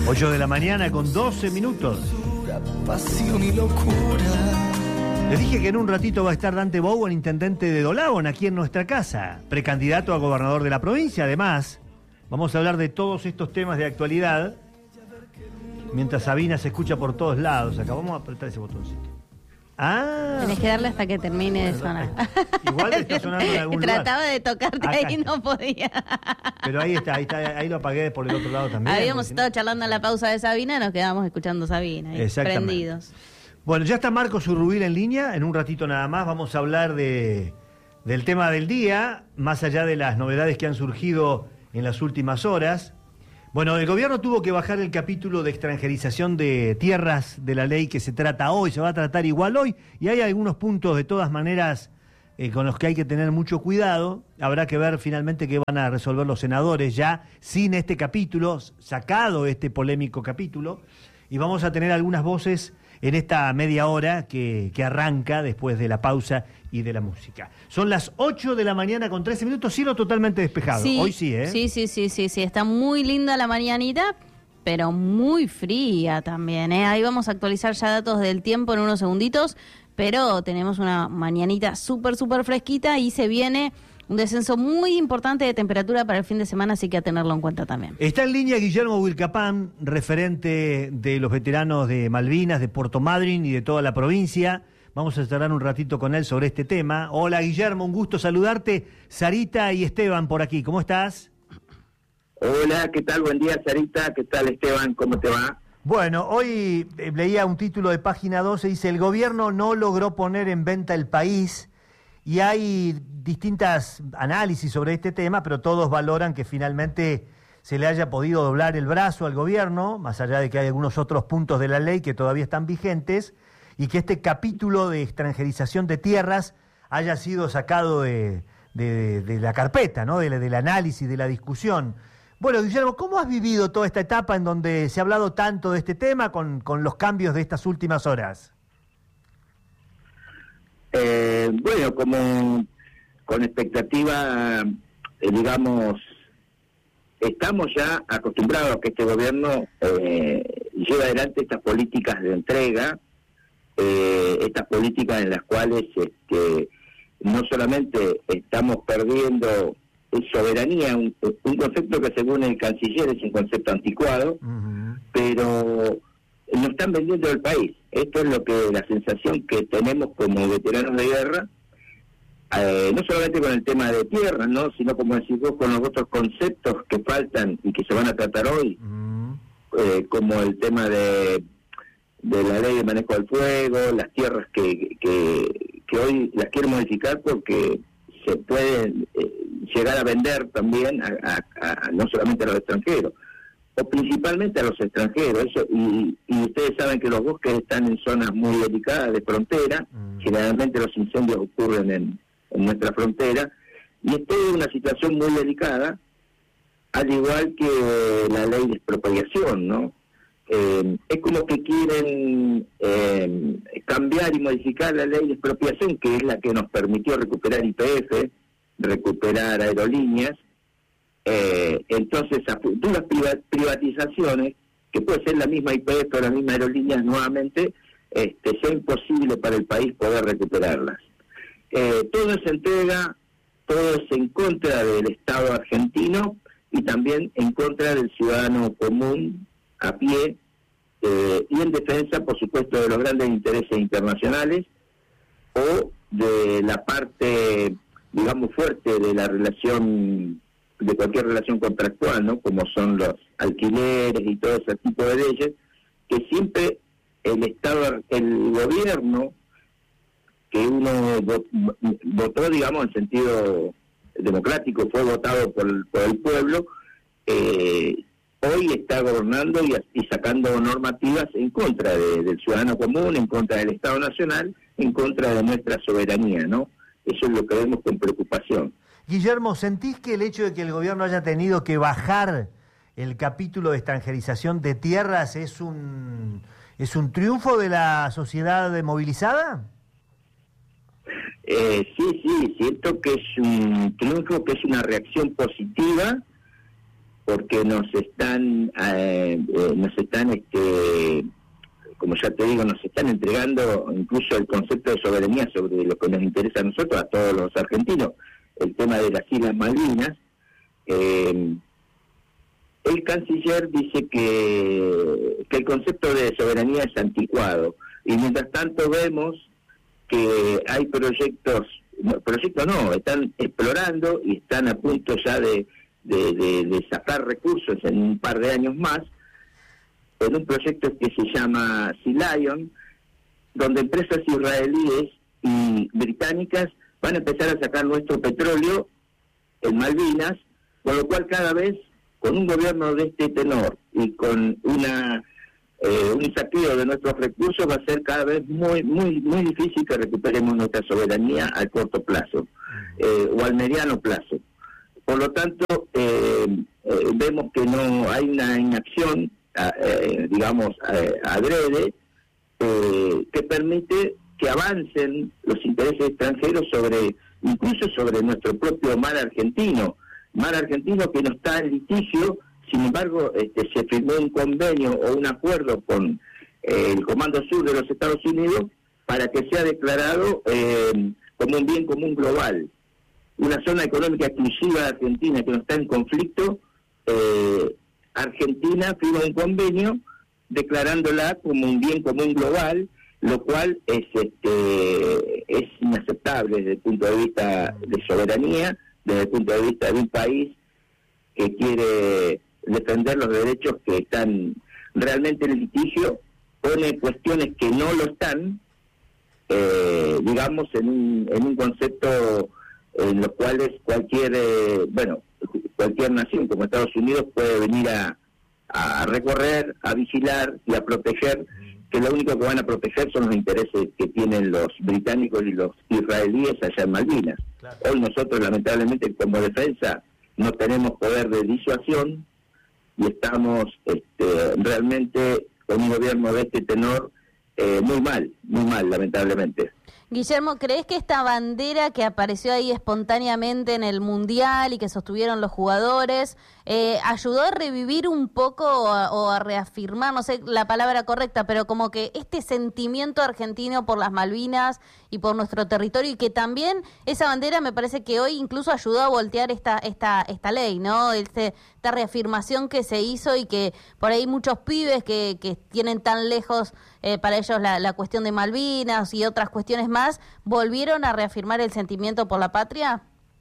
8 de la mañana con 12 minutos. Pasión y locura. Les dije que en un ratito va a estar Dante Bowen, intendente de Dolabón, aquí en nuestra casa, precandidato a gobernador de la provincia. Además, vamos a hablar de todos estos temas de actualidad, mientras Sabina se escucha por todos lados. Acá vamos a apretar ese botoncito. Ah. Tenés que darle hasta que termine de sonar. Igual está sonando en algún lugar. Trataba de tocarte Acá ahí y está. no podía. Pero ahí está, ahí lo apagué por el otro lado también. Habíamos porque estado charlando en la pausa de Sabina y nos quedamos escuchando Sabina. Ahí, exactamente. prendidos. Bueno, ya está Marcos Urrubil en línea. En un ratito nada más vamos a hablar del tema del día, más allá de las novedades que han surgido en las últimas horas. Bueno, el gobierno tuvo que bajar el capítulo de extranjerización de tierras de la ley que se trata hoy, se va a tratar igual hoy, y hay algunos puntos de todas maneras con los que hay que tener mucho cuidado. Habrá que ver finalmente qué van a resolver los senadores ya sin este capítulo, sacado este polémico capítulo, y vamos a tener algunas voces en esta media hora que arranca después de la pausa y de la música. Son las 8 de la mañana con 13 minutos, cielo totalmente despejado. Sí, hoy sí, ¿eh? Sí, está muy linda la mañanita, pero muy fría también, ¿eh? Ahí vamos a actualizar ya datos del tiempo en unos segunditos, pero tenemos una mañanita súper fresquita y se viene un descenso muy importante de temperatura para el fin de semana, así que a tenerlo en cuenta también. Está en línea Guillermo Wilcapán, referente de los veteranos de Malvinas, de Puerto Madryn y de toda la provincia. Vamos a charlar un ratito con él sobre este tema. Hola Guillermo, un gusto saludarte. Sarita y Esteban por aquí, ¿cómo estás? Hola, ¿qué tal? Buen día, Sarita. ¿Qué tal, Esteban? ¿Cómo te va? Bueno, hoy leía un título de Página 12, dice: el gobierno no logró poner en venta el país. Y hay distintas análisis sobre este tema, pero todos valoran que finalmente se le haya podido doblar el brazo al gobierno, más allá de que hay algunos otros puntos de la ley que todavía están vigentes, y que este capítulo de extranjerización de tierras haya sido sacado de la carpeta, ¿no? Del análisis, de la discusión. Bueno, Guillermo, ¿cómo has vivido toda esta etapa en donde se ha hablado tanto de este tema con los cambios de estas últimas horas? Bueno, como con expectativa, digamos, estamos ya acostumbrados a que este gobierno lleve adelante estas políticas de entrega, estas políticas en las cuales no solamente estamos perdiendo soberanía, un concepto que según el canciller es un concepto anticuado, pero nos están vendiendo el país. Esto es la sensación que tenemos como veteranos de guerra, no solamente con el tema de tierra, ¿no? Sino, como decís vos, con los otros conceptos que faltan y que se van a tratar hoy, como el tema de la ley de manejo del fuego, las tierras que hoy las quieren modificar porque se pueden llegar a vender también no solamente a los extranjeros, o principalmente a los extranjeros. Eso, y ustedes saben que los bosques están en zonas muy delicadas de frontera. Generalmente los incendios ocurren en nuestra frontera, y esto es una situación muy delicada, al igual que la ley de expropiación, ¿no? Es como que quieren cambiar y modificar la ley de expropiación, que es la que nos permitió recuperar YPF, recuperar aerolíneas. Entonces, a futuras privatizaciones, que puede ser la misma YPF o las mismas aerolíneas nuevamente, sea imposible para el país poder recuperarlas. Todo es entrega, todo es en contra del Estado argentino y también en contra del ciudadano común, a pie, y en defensa, por supuesto, de los grandes intereses internacionales o de la parte, digamos, fuerte de la relación, de cualquier relación contractual, ¿no? Como son los alquileres y todo ese tipo de leyes, que siempre el gobierno que uno votó, digamos, en sentido democrático, fue votado por el pueblo, hoy está gobernando y sacando normativas en contra del ciudadano común, en contra del Estado Nacional, en contra de nuestra soberanía, ¿no? Eso es lo que vemos con preocupación. Guillermo, ¿sentís que el hecho de que el gobierno haya tenido que bajar el capítulo de extranjerización de tierras es un triunfo de la sociedad movilizada? Sí, siento que es un triunfo, que es una reacción positiva porque nos están como ya te digo, nos están entregando incluso el concepto de soberanía sobre lo que nos interesa a nosotros, a todos los argentinos, el tema de las Islas Malvinas. El canciller dice que el concepto de soberanía es anticuado, y mientras tanto vemos que hay proyectos no, están explorando y están a punto ya de sacar recursos en un par de años más, en un proyecto que se llama Sea Lion, donde empresas israelíes y británicas van a empezar a sacar nuestro petróleo en Malvinas, con lo cual cada vez, con un gobierno de este tenor y con un saqueo de nuestros recursos, va a ser cada vez muy difícil que recuperemos nuestra soberanía al corto plazo o al mediano plazo. Por lo tanto, vemos que no hay una inacción, adrede, que permite que avancen los intereses extranjeros incluso sobre nuestro propio mar argentino que no está en litigio. Sin embargo, se firmó un convenio o un acuerdo con el Comando Sur de los Estados Unidos para que sea declarado como un bien común global. Una zona económica exclusiva de Argentina que no está en conflicto. Argentina firma un convenio declarándola como un bien común global, lo cual es inaceptable desde el punto de vista de soberanía, desde el punto de vista de un país que quiere defender los derechos que están realmente en litigio, pone cuestiones que no lo están, en un concepto en los cuales cualquier nación como Estados Unidos puede venir a recorrer, a vigilar y a proteger, que lo único que van a proteger son los intereses que tienen los británicos y los israelíes allá en Malvinas. Claro. Hoy nosotros, lamentablemente, como defensa no tenemos poder de disuasión y estamos realmente con un gobierno de este tenor muy mal, lamentablemente. Guillermo, ¿crees que esta bandera que apareció ahí espontáneamente en el Mundial y que sostuvieron los jugadores ayudó a revivir un poco o a reafirmar, no sé la palabra correcta, pero como que este sentimiento argentino por las Malvinas y por nuestro territorio, y que también esa bandera me parece que hoy incluso ayudó a voltear esta ley, ¿no? Esta reafirmación que se hizo y que por ahí muchos pibes que tienen tan lejos para ellos la cuestión de Malvinas y otras cuestiones más, ¿volvieron a reafirmar el sentimiento por la patria?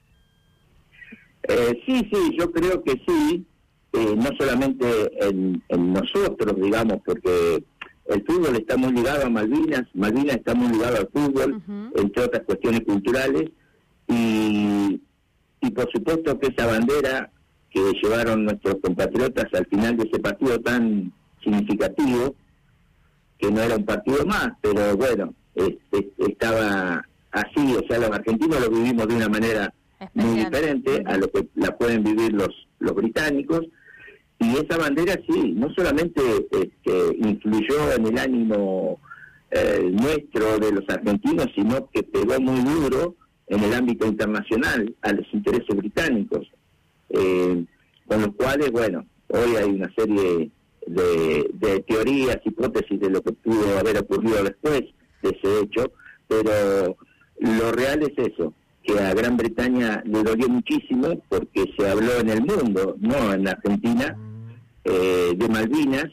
Sí, yo creo que sí, no solamente en nosotros, digamos, porque el fútbol está muy ligado a Malvinas está muy ligado al fútbol, entre otras cuestiones culturales, y por supuesto que esa bandera que llevaron nuestros compatriotas al final de ese partido tan significativo, que no era un partido más, pero bueno, estaba así, o sea, los argentinos lo vivimos de una manera muy diferente a lo que la pueden vivir los británicos, y esa bandera sí, no solamente influyó en el ánimo nuestro de los argentinos, sino que pegó muy duro en el ámbito internacional a los intereses británicos, con los cuales, bueno, hoy hay una serie de teorías, hipótesis de lo que pudo haber ocurrido después de ese hecho, pero lo real es eso, que a Gran Bretaña le dolió muchísimo porque se habló en el mundo, no en la Argentina, de Malvinas,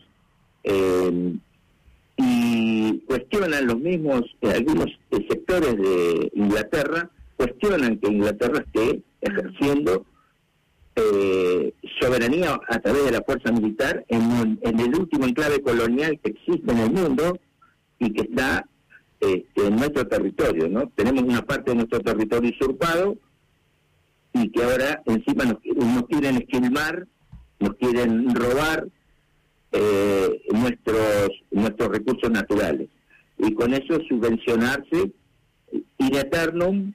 y cuestionan los mismos, algunos sectores de Inglaterra, cuestionan que Inglaterra esté ejerciendo soberanía a través de la fuerza militar en el último enclave colonial que existe en el mundo y que está en nuestro territorio, ¿no? Tenemos una parte de nuestro territorio usurpado y que ahora encima nos quieren esquilmar, nos quieren robar nuestros recursos naturales, y con eso subvencionarse in eternum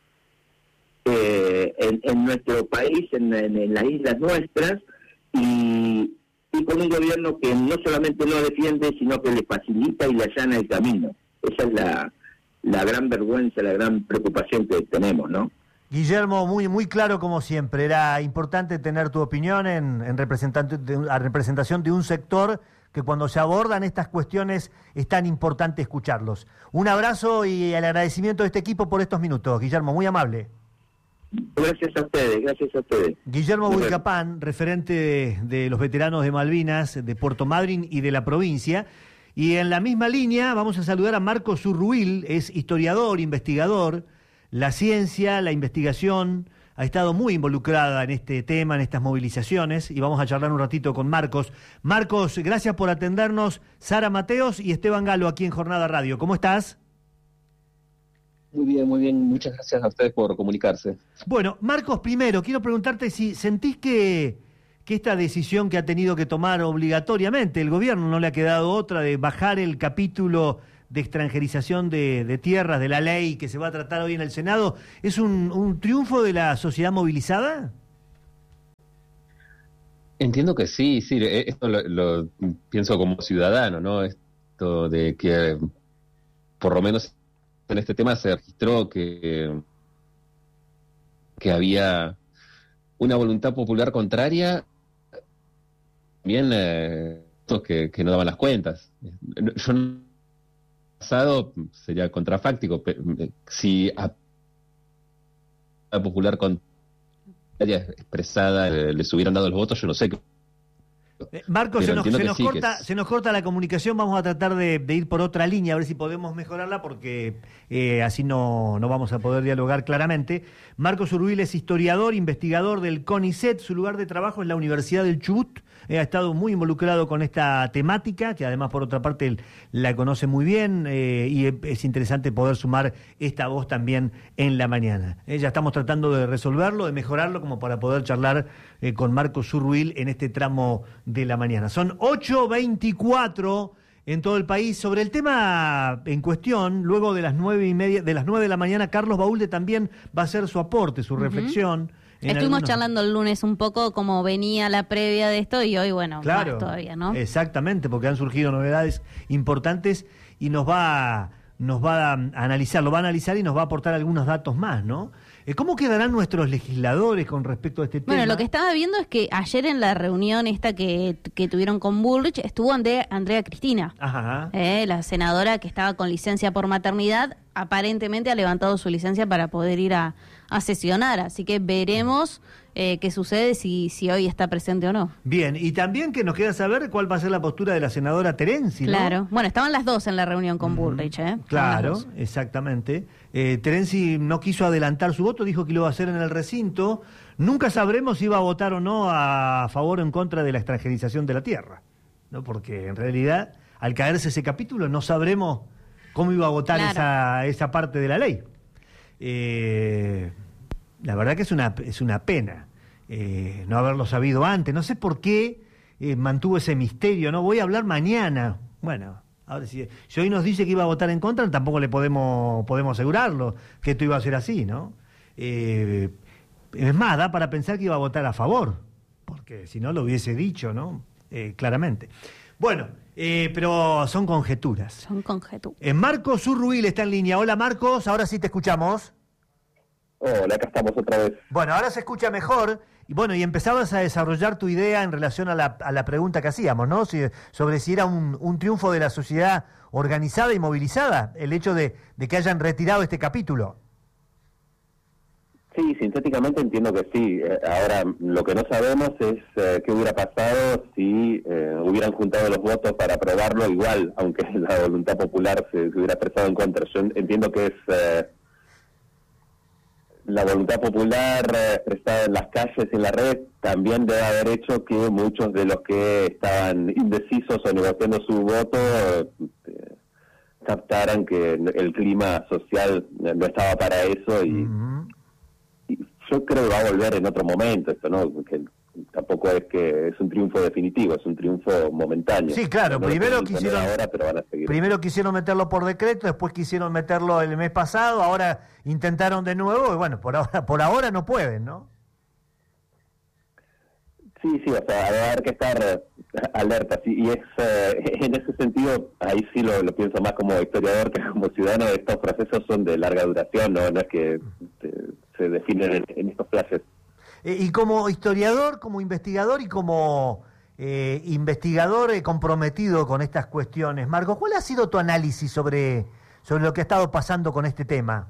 en nuestro país, en las islas nuestras, y con un gobierno que no solamente no defiende, sino que le facilita y le allana el camino. Esa es la gran vergüenza, la gran preocupación que tenemos, ¿no? Guillermo, muy claro como siempre. Era importante tener tu opinión en representación de un sector que cuando se abordan estas cuestiones es tan importante escucharlos. Un abrazo y el agradecimiento de este equipo por estos minutos. Guillermo, muy amable. Gracias a ustedes, gracias a ustedes. Guillermo Buicapán, referente de los veteranos de Malvinas, de Puerto Madryn y de la provincia. Y en la misma línea vamos a saludar a Marcos Urruil, es historiador, investigador. La ciencia, la investigación ha estado muy involucrada en este tema, en estas movilizaciones, y vamos a charlar un ratito con Marcos. Marcos, gracias por atendernos. Sara Mateos y Esteban Galo aquí en Jornada Radio. ¿Cómo estás? Muy bien. Muchas gracias a ustedes por comunicarse. Bueno, Marcos, primero, quiero preguntarte si sentís que esta decisión que ha tenido que tomar obligatoriamente el gobierno, no le ha quedado otra, de bajar el capítulo de extranjerización de tierras, de la ley que se va a tratar hoy en el Senado, ¿es un triunfo de la sociedad movilizada? Entiendo que sí, esto lo pienso como ciudadano, ¿no? Esto de que por lo menos en este tema se registró que había una voluntad popular contraria, también que no daban las cuentas. Yo pasado sería contrafáctico, si a la popular contraria expresada les hubieran dado los votos, yo no sé qué. Marcos, se nos corta la comunicación, vamos a tratar de ir por otra línea, a ver si podemos mejorarla, porque así no vamos a poder dialogar claramente. Marcos Urruil es historiador, investigador del CONICET, su lugar de trabajo es la Universidad del Chubut, ha estado muy involucrado con esta temática, que además por otra parte él la conoce muy bien, y es interesante poder sumar esta voz también en la mañana. Ya estamos tratando de resolverlo, de mejorarlo, como para poder charlar con Marcos Urruil en este tramo de la mañana. Son 8:24 en todo el país. Sobre el tema en cuestión, luego de las 9:30, de las 9 de la mañana, Carlos Baúlde también va a hacer su aporte, su reflexión. Estuvimos charlando el lunes un poco cómo venía la previa de esto y hoy, bueno, claro, más todavía, ¿no? Exactamente, porque han surgido novedades importantes y nos va a analizar, lo va a analizar y nos va a aportar algunos datos más, ¿no? ¿Cómo quedarán nuestros legisladores con respecto a este tema? Bueno, lo que estaba viendo es que ayer en la reunión esta que tuvieron con Bullrich estuvo Andrea Cristina, la senadora que estaba con licencia por maternidad, aparentemente ha levantado su licencia para poder ir a sesionar, así que veremos qué sucede, si hoy está presente o no. Bien, y también que nos queda saber cuál va a ser la postura de la senadora Terenzi, ¿no? Claro, bueno, estaban las dos en la reunión con Bullrich, Claro, exactamente. Terenzi no quiso adelantar su voto, dijo que lo iba a hacer en el recinto. Nunca sabremos si iba a votar o no a favor o en contra de la extranjerización de la tierra, ¿no? Porque en realidad, al caerse ese capítulo, no sabremos cómo iba a votar esa parte de la ley. La verdad que es una pena no haberlo sabido antes. No sé por qué mantuvo ese misterio, ¿no? Voy a hablar mañana. Bueno, ahora si hoy nos dice que iba a votar en contra, tampoco le podemos asegurarlo que esto iba a ser así, ¿no? Es más, da para pensar que iba a votar a favor, porque si no lo hubiese dicho, ¿no? Claramente. Bueno, pero son conjeturas. Son conjeturas. Marcos Urruil está en línea. Hola Marcos, ahora sí te escuchamos. Hola, acá estamos otra vez. Bueno, ahora se escucha mejor. Y bueno, y empezabas a desarrollar tu idea en relación a la pregunta que hacíamos, ¿no? Sobre si era un triunfo de la sociedad organizada y movilizada, el hecho de que hayan retirado este capítulo. Sí, sintéticamente entiendo que sí. Ahora, lo que no sabemos es qué hubiera pasado si hubieran juntado los votos para aprobarlo igual, aunque la voluntad popular se hubiera expresado en contra. Yo entiendo que es la voluntad popular expresada en las calles y en la red también debe haber hecho que muchos de los que estaban indecisos o negociando su voto captaran que el clima social no estaba para eso y yo creo que va a volver en otro momento esto, ¿no? Porque tampoco es que es un triunfo definitivo, es un triunfo momentáneo. Sí, claro, no primero quisieron meterlo por decreto, después quisieron meterlo el mes pasado, ahora intentaron de nuevo y bueno, por ahora no pueden, ¿no? Sí, o sea, va a haber que estar alerta, sí, y es en ese sentido, ahí sí lo pienso más como historiador que como ciudadano. Estos procesos son de larga duración, no es que se definen en estos plazos. Y como historiador, como investigador y como investigador comprometido con estas cuestiones, Marcos, ¿cuál ha sido tu análisis sobre lo que ha estado pasando con este tema?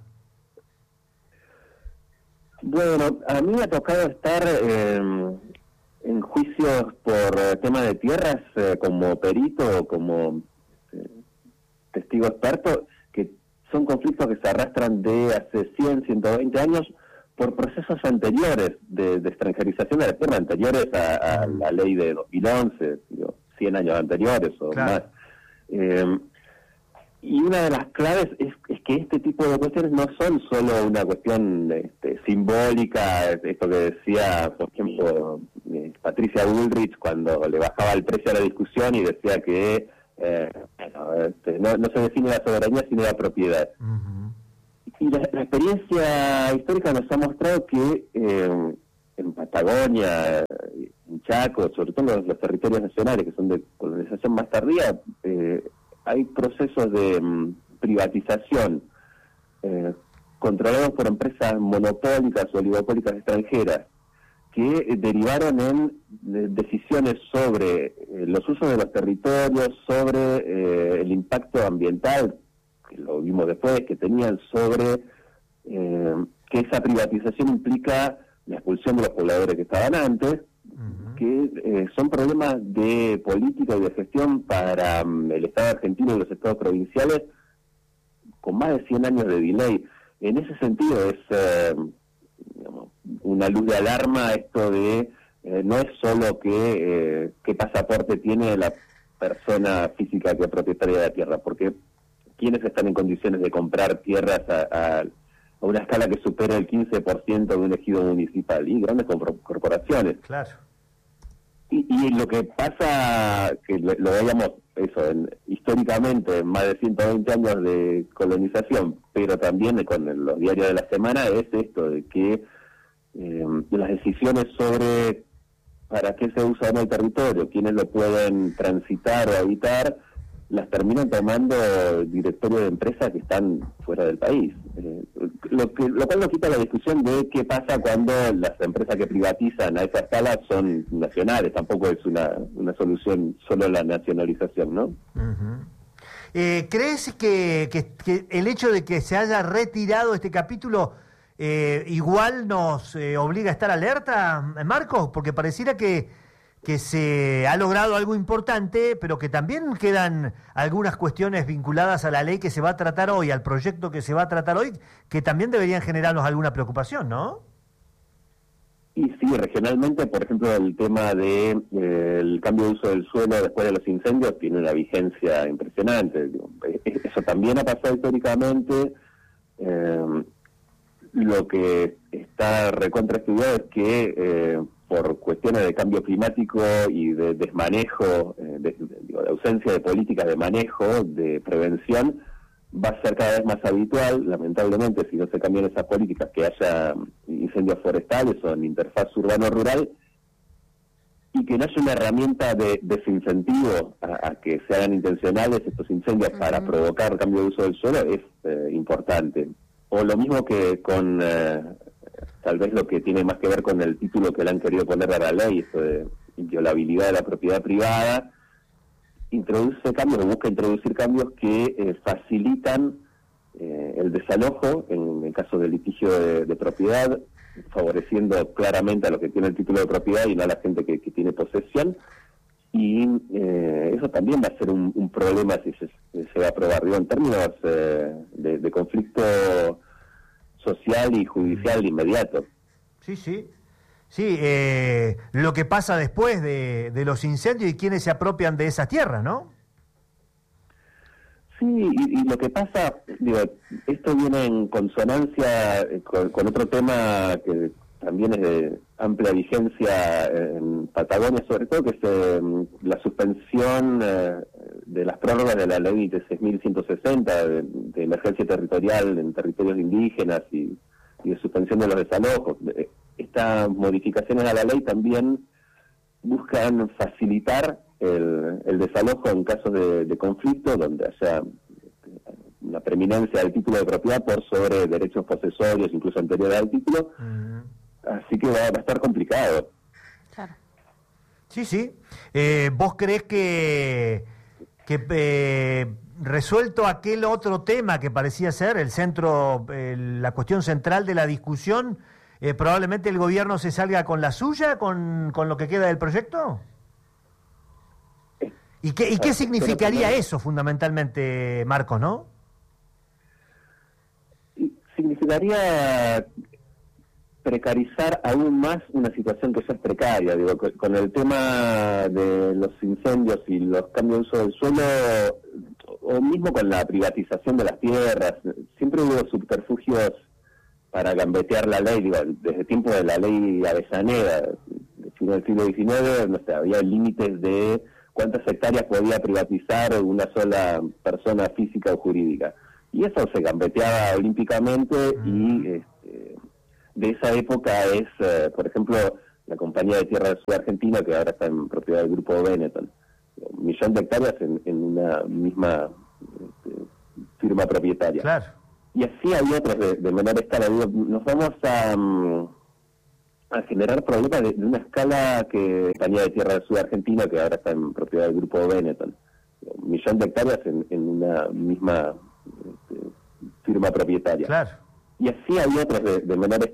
Bueno, a mí me ha tocado estar en juicios por tema de tierras como perito o como testigo experto, que son conflictos que se arrastran de hace 100, 120 años por procesos anteriores de extranjerización de la tierra, anteriores a la ley de 2011, 100 años anteriores o más. Y una de las claves es que este tipo de cuestiones no son solo una cuestión simbólica, esto que decía, por ejemplo, Patricia Bullrich cuando le bajaba el precio a la discusión y decía que no se define la soberanía sino la propiedad. Uh-huh. Y la experiencia histórica nos ha mostrado que en Patagonia, en Chaco, sobre todo los territorios nacionales que son de colonización más tardía, hay procesos de privatización controlados por empresas monopólicas o oligopólicas extranjeras que derivaron en decisiones sobre los usos de los territorios, sobre el impacto ambiental, que lo vimos después, que tenían sobre que esa privatización implica la expulsión de los pobladores que estaban antes, que son problemas de política y de gestión para el Estado argentino y los estados provinciales con más de 100 años de delay. En ese sentido es una luz de alarma esto de no es solo qué pasaporte tiene la persona física que es propietaria de la tierra, porque ¿quiénes están en condiciones de comprar tierras a una escala que supera el 15% de un ejido municipal? Y grandes corporaciones. Claro. Y lo que pasa, que lo veíamos históricamente, más de 120 años de colonización, pero también con los diarios de la semana, es esto de que las decisiones sobre para qué se usa en el territorio, quiénes lo pueden transitar o habitar, las terminan tomando directorios de empresas que están fuera del país. Lo cual nos quita la discusión de qué pasa cuando las empresas que privatizan a esa escala son nacionales. Tampoco es una solución solo la nacionalización, ¿no? Uh-huh. ¿Crees que el hecho de que se haya retirado este capítulo igual nos obliga a estar alerta, Marcos? Porque pareciera que se ha logrado algo importante, pero que también quedan algunas cuestiones vinculadas a la ley que se va a tratar hoy, al proyecto que se va a tratar hoy, que también deberían generarnos alguna preocupación, ¿no? Y sí, regionalmente, por ejemplo, el tema de el cambio de uso del suelo después de los incendios tiene una vigencia impresionante. Eso también ha pasado históricamente. Lo que está recontraestudiado es que por cuestiones de cambio climático y de desmanejo, de ausencia de políticas de manejo, de prevención, va a ser cada vez más habitual, lamentablemente, si no se cambian esas políticas, que haya incendios forestales o en interfaz urbano-rural, y que no haya una herramienta de desincentivo a que se hagan intencionales estos incendios para provocar cambio de uso del suelo es importante. O lo mismo que con tal vez lo que tiene más que ver con el título que le han querido poner a la ley, esto de inviolabilidad de la propiedad privada, introduce cambios, o busca introducir cambios que facilitan el desalojo en el caso de litigio de propiedad, favoreciendo claramente a los que tienen el título de propiedad y no a la gente que tiene posesión. Y eso también va a ser un problema si se va a aprobar. Digo, en términos de conflicto social y judicial inmediato. Sí. Lo que pasa después de los incendios y quienes se apropian de esas tierras, ¿no? Sí, y lo que pasa, digo, esto viene en consonancia con otro tema que también es de amplia vigencia en Patagonia, sobre todo, que es la suspensión de las prórrogas de la ley de 6.160 de emergencia territorial en territorios indígenas y de suspensión de los desalojos. Estas modificaciones a la ley también buscan facilitar el desalojo en casos de conflicto donde haya una preeminencia del título de propiedad por sobre derechos posesorios, incluso anteriores al título. Así que va a estar complicado. Claro. Sí, sí. ¿Vos creés que resuelto aquel otro tema que parecía ser el centro, la cuestión central de la discusión, probablemente el gobierno se salga con la suya, con lo que queda del proyecto? ¿Y qué significaría eso fundamentalmente, Marcos, no? Significaría precarizar aún más una situación que ya es precaria. Digo, con el tema de los incendios y los cambios de uso del suelo, o mismo con la privatización de las tierras, siempre hubo subterfugios para gambetear la ley. Digo, desde el tiempo de la ley Avellaneda, del siglo XIX, no sé, había límites de cuántas hectáreas podía privatizar una sola persona física o jurídica. Y eso se gambeteaba olímpicamente y de esa época es, por ejemplo, la compañía de tierra del sur argentina, que ahora está en propiedad del grupo Benetton. 1 millón de hectáreas en una misma firma propietaria. Claro. Y así hay otros de menor escala. Digo, nos vamos a generar problemas de una escala que la compañía de tierra del sur argentina, que ahora está en propiedad del grupo Benetton. 1 millón de hectáreas en una misma firma propietaria. Claro. Y así hay otros de menor escala.